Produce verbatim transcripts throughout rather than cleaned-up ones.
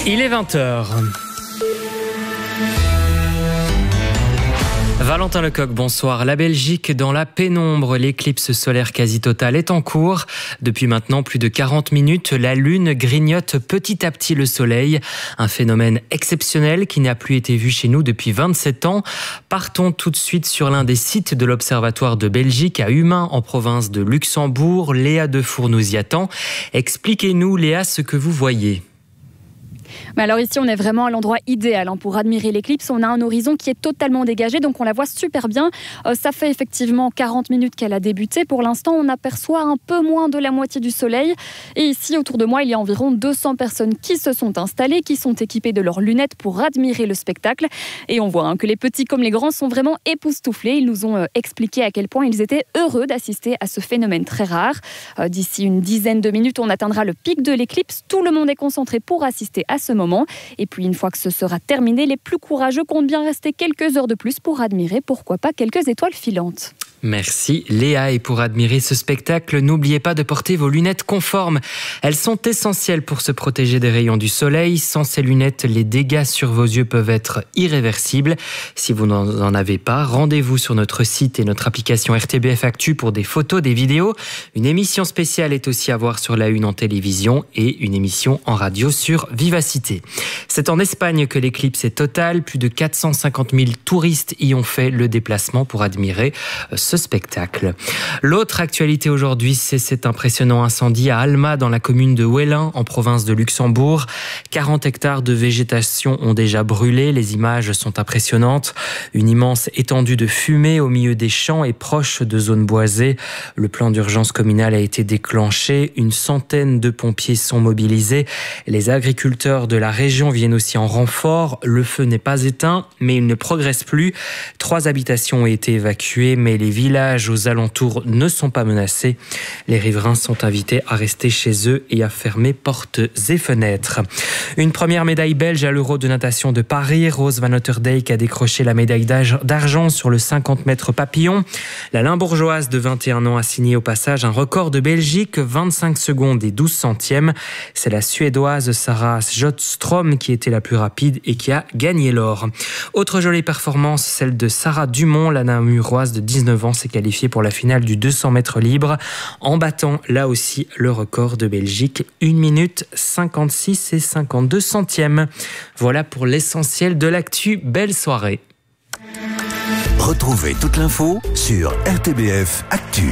Il est vingt heures. Valentin Lecoq, bonsoir. La Belgique dans la pénombre. L'éclipse solaire quasi totale est en cours. Depuis maintenant plus de quarante minutes, la Lune grignote petit à petit le Soleil. Un phénomène exceptionnel qui n'a plus été vu chez nous depuis vingt-sept ans. Partons tout de suite sur l'un des sites de l'Observatoire de Belgique à Humain, en province de Luxembourg. Léa Defour nous y attend. Expliquez-nous, Léa, ce que vous voyez. Mais alors ici, on est vraiment à l'endroit idéal hein, pour admirer l'éclipse. On a un horizon qui est totalement dégagé, donc on la voit super bien. Euh, ça fait effectivement quarante minutes qu'elle a débuté. Pour l'instant, on aperçoit un peu moins de la moitié du soleil. Et ici, autour de moi, il y a environ deux cents personnes qui se sont installées, qui sont équipées de leurs lunettes pour admirer le spectacle. Et on voit hein, que les petits comme les grands sont vraiment époustouflés. Ils nous ont euh, expliqué à quel point ils étaient heureux d'assister à ce phénomène très rare. Euh, d'ici une dizaine de minutes, on atteindra le pic de l'éclipse. Tout le monde est concentré pour assister à ce moment. Et puis une fois que ce sera terminé, les plus courageux comptent bien rester quelques heures de plus pour admirer, pourquoi pas, quelques étoiles filantes. Merci Léa, et pour admirer ce spectacle, n'oubliez pas de porter vos lunettes conformes. Elles sont essentielles pour se protéger des rayons du soleil. Sans ces lunettes, les dégâts sur vos yeux peuvent être irréversibles. Si vous n'en avez pas, rendez-vous sur notre site et notre application R T B F Actu pour des photos, des vidéos. Une émission spéciale est aussi à voir sur la une en télévision et une émission en radio sur Vivacité. C'est en Espagne que l'éclipse est totale. Plus de quatre cent cinquante mille touristes y ont fait le déplacement pour admirer ce spectacle. L'autre actualité aujourd'hui, c'est cet impressionnant incendie à Alma, dans la commune de Wellin, en province de Luxembourg. quarante hectares de végétation ont déjà brûlé. Les images sont impressionnantes. Une immense étendue de fumée au milieu des champs et proche de zones boisées. Le plan d'urgence communal a été déclenché. Une centaine de pompiers sont mobilisés. Les agriculteurs de la région viennent aussi en renfort. Le feu n'est pas éteint, mais il ne progresse plus. Trois habitations ont été évacuées, mais les villages aux alentours ne sont pas menacés. Les riverains sont invités à rester chez eux et à fermer portes et fenêtres. Une première médaille belge à l'Euro de natation de Paris. Rose Van Otterdijk a décroché la médaille d'argent sur le cinquante mètres papillon. La Limbourgeoise de vingt et un ans a signé au passage un record de Belgique, vingt-cinq secondes et douze centièmes. C'est la Suédoise Sarah Sjöström qui était la plus rapide et qui a gagné l'or. Autre jolie performance, celle de Sarah Dumont, la namuroise de dix-neuf ans, s'est qualifiée pour la finale du deux cents mètres libre en battant là aussi le record de Belgique, une minute cinquante-six et cinquante-deux centièmes. Voilà pour l'essentiel de l'actu. Belle soirée. Retrouvez toute l'info sur R T B F Actu.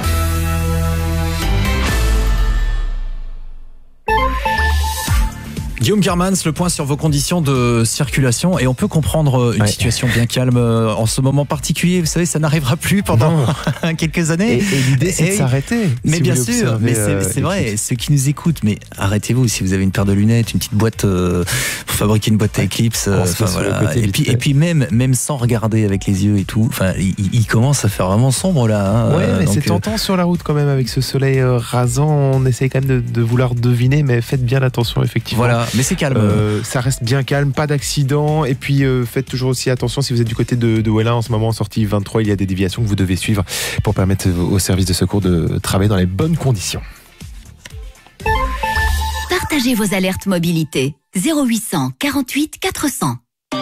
Guillaume Kermans, le point sur vos conditions de circulation, et on peut comprendre une ouais. situation bien calme en ce moment particulier. Vous savez, ça n'arrivera plus pendant quelques années. Et, et l'idée, c'est et, de s'arrêter. Mais si bien sûr, mais c'est, euh, c'est vrai. Ceux qui nous écoutent, mais arrêtez-vous si vous avez une paire de lunettes, une petite boîte euh, pour fabriquer une boîte à éclipse. Euh, voilà. Et puis, et puis même, même sans regarder avec les yeux et tout. Enfin, il, il commence à faire vraiment sombre là. Hein, ouais, mais donc, c'est tentant euh... sur la route quand même avec ce soleil euh, rasant. On essaye quand même de, de vouloir deviner, mais faites bien attention effectivement. Voilà. Mais c'est calme. Euh, ça reste bien calme, pas d'accident. Et puis euh, faites toujours aussi attention si vous êtes du côté de, de Wellin en ce moment en sortie vingt-trois, il y a des déviations que vous devez suivre pour permettre aux services de secours de travailler dans les bonnes conditions. Partagez vos alertes mobilité. zéro huit cent quarante-huit quatre cents.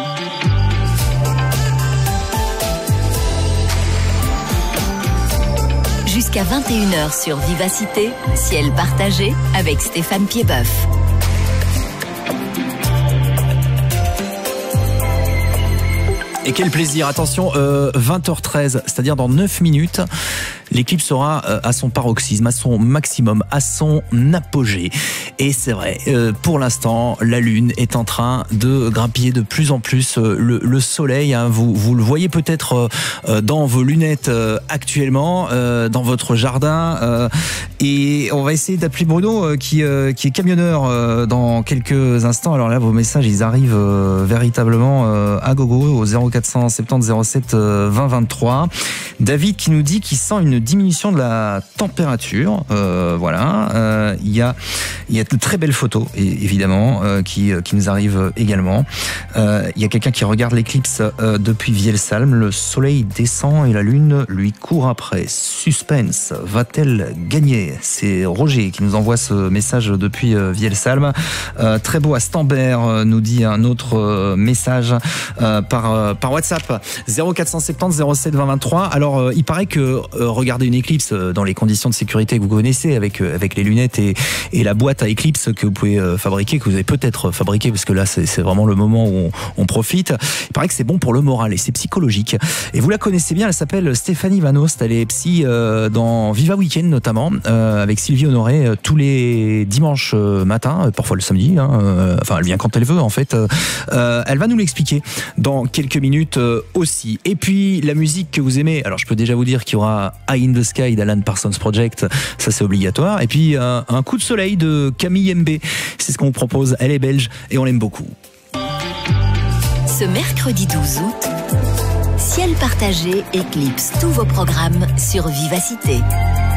Jusqu'à vingt et une heures sur Vivacité, ciel partagé avec Stéphane Piedboeuf. Et quel plaisir, attention, euh, vingt heures treize, c'est-à-dire dans neuf minutes, l'éclipse sera euh, à son paroxysme, à son maximum, à son apogée. Et c'est vrai, euh, pour l'instant, la Lune est en train de grappiller de plus en plus euh, le, le soleil. Hein. Vous, vous le voyez peut-être euh, dans vos lunettes euh, actuellement, euh, dans votre jardin. Euh, et on va essayer d'appeler Bruno, euh, qui, euh, qui est camionneur euh, dans quelques instants. Alors là, vos messages, ils arrivent euh, véritablement euh, à gogo au zéro quatre cent soixante-dix zéro sept vingt vingt-trois. David qui nous dit qu'il sent une diminution de la température. Euh, voilà. Euh, il y a, il y a de très belles photos, évidemment, euh, qui, qui nous arrivent également. Euh, il y a quelqu'un qui regarde l'éclipse euh, depuis Vielsalm. Le soleil descend et la lune lui court après. Suspense. Va-t-elle gagner? c'est Roger qui nous envoie ce message depuis euh, Vielsalm. Euh, très beau à Stambert, euh, nous dit un autre euh, message euh, par, euh, par WhatsApp. zéro quatre cent soixante-dix zéro sept vingt vingt-trois. Alors, euh, il paraît que euh, regarder une éclipse euh, dans les conditions de sécurité que vous connaissez, avec, euh, avec les lunettes et, et la boîte à éclipse que vous pouvez euh, fabriquer, que vous avez peut-être fabriqué, parce que là, c'est, c'est vraiment le moment où on, on profite. Il paraît que c'est bon pour le moral et c'est psychologique. Et vous la connaissez bien, elle s'appelle Stéphanie Van Oost. Elle est psy euh, dans Viva Weekend notamment, euh, avec Sylvie Honoré, euh, tous les dimanches euh, matin, euh, parfois le samedi. Hein, euh, enfin, elle vient quand elle veut en fait. Euh, elle va nous l'expliquer dans quelques minutes euh, aussi. Et puis la musique que vous aimez. Alors je peux déjà vous dire qu'il y aura Eye in the Sky d'Alan Parsons Project. Ça c'est obligatoire. Et puis euh, un coup de soleil de Camille M B. C'est ce qu'on vous propose. Elle est belge et on l'aime beaucoup. Ce mercredi douze août, Ciel partagé éclipse tous vos programmes sur Vivacité.